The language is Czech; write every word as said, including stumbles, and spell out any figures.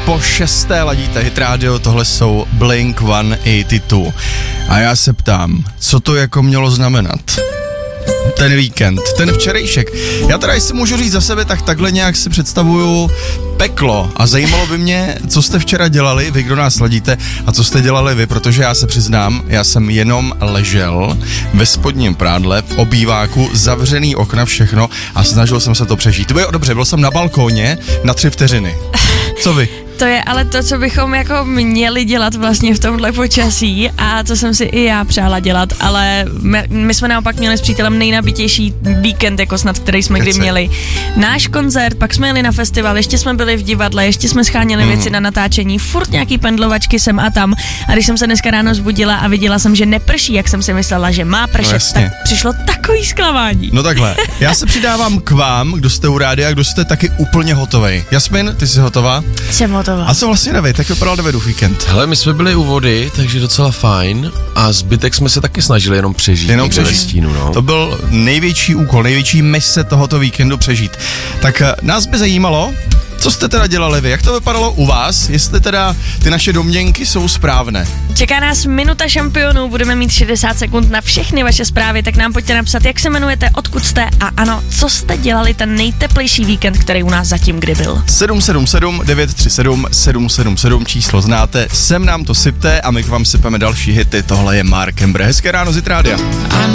po šesté ladíte Hit Radio, tohle jsou Blink sto osmdesát dva. A já se ptám, co to jako mělo znamenat? Ten víkend, ten včerejšek. Já teda, jestli můžu říct za sebe, tak takhle nějak si představuju peklo. A zajímalo by mě, co jste včera dělali, vy, kdo nás ladíte, a co jste dělali vy, protože já se přiznám, já jsem jenom ležel ve spodním prádle, v obýváku, zavřený okna, všechno a snažil jsem se to přežít. To bylo dobře, byl jsem na balkóně na tři vteřiny. Co vy? To je ale to, co bychom jako měli dělat vlastně v tomhle počasí a co jsem si i já přála dělat, ale my, my jsme naopak měli s přítelem nejnabitější víkend, jako snad, který jsme kdy měli. Náš koncert, pak jsme jeli na festival, ještě jsme byli v divadle, ještě jsme scháněli mm. věci na natáčení, furt nějaký pendlovačky sem a tam. A když jsem se dneska ráno zbudila a viděla jsem, že neprší, jak jsem si myslela, že má pršet, no tak přišlo takový zklamání. No takhle, já se přidávám k vám, kdo jste u rádia, kdo jste taky úplně hotovej. Jasmin, ty jsi hotová? Jsem hotová. A co vlastně nevíte, jak vypadal Davidův víkend? Hele, my jsme byli u vody, takže docela fajn a zbytek jsme se taky snažili jenom přežít. Jenom přežít. Stínu, no. To byl největší úkol, největší mise tohoto víkendu přežít. Tak nás by zajímalo, co jste teda dělali vy, jak to vypadalo u vás, jestli teda ty naše domněnky jsou správné. Čeká nás minuta šampionů, budeme mít šedesát sekund na všechny vaše zprávy, tak nám pojďte napsat, jak se jmenujete, odkud jste a ano, co jste dělali ten nejteplejší víkend, který u nás zatím kdy byl. sedm sedm sedm devět tři sedm sedm sedm sedm, číslo znáte, sem nám to sypte a my k vám sypeme další hity, tohle je Mark Ember. Hezké ráno z Hit Rádia.